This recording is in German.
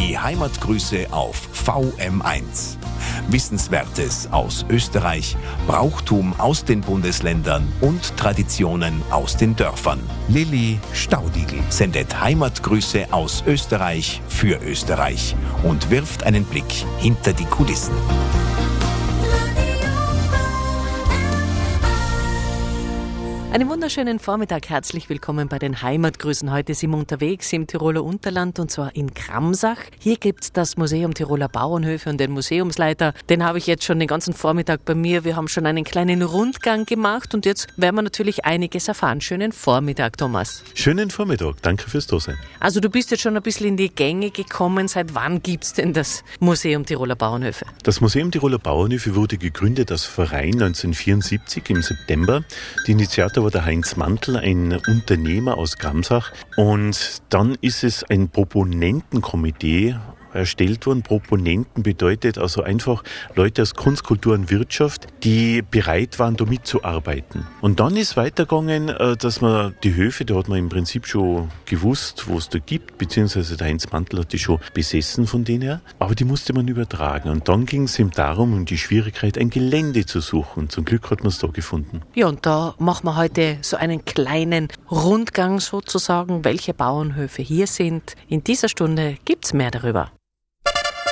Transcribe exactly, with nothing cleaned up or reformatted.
Die Heimatgrüße auf V M eins. Wissenswertes aus Österreich, Brauchtum aus den Bundesländern und Traditionen aus den Dörfern. Lilly Staudigl sendet Heimatgrüße aus Österreich für Österreich und wirft einen Blick hinter die Kulissen. Einen wunderschönen Vormittag, herzlich willkommen bei den Heimatgrüßen. Heute sind wir unterwegs im Tiroler Unterland und zwar in Gramsach. Hier gibt's das Museum Tiroler Bauernhöfe und den Museumsleiter, den habe ich jetzt schon den ganzen Vormittag bei mir. Wir haben schon einen kleinen Rundgang gemacht und jetzt werden wir natürlich einiges erfahren. Schönen Vormittag, Thomas. Schönen Vormittag, danke fürs Dasein. Also du bist jetzt schon ein bisschen in die Gänge gekommen. Seit wann gibt's denn das Museum Tiroler Bauernhöfe? Das Museum Tiroler Bauernhöfe wurde gegründet als Verein neunzehnhundertvierundsiebzig im September. Die Initiator war der Heinz Mantl, ein Unternehmer aus Gramsach. Und dann ist es ein Proponentenkomitee erstellt worden. Proponenten bedeutet also einfach Leute aus Kunst, Kultur und Wirtschaft, die bereit waren, da mitzuarbeiten. Und dann ist weitergegangen, dass man die Höfe, da hat man im Prinzip schon gewusst, wo es da gibt, beziehungsweise der Heinz Mantl hat die schon besessen von denen her, aber die musste man übertragen. Und dann ging es ihm darum, um die Schwierigkeit, ein Gelände zu suchen. Zum Glück hat man es da gefunden. Ja, und da machen wir heute so einen kleinen Rundgang sozusagen, welche Bauernhöfe hier sind. In dieser Stunde gibt's mehr darüber.